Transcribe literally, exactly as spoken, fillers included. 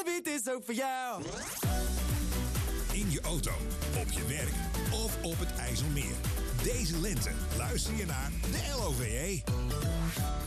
baby, het is ook voor jou. In je auto, op je werk of op het IJsselmeer. Deze lente luister je naar de L O V E.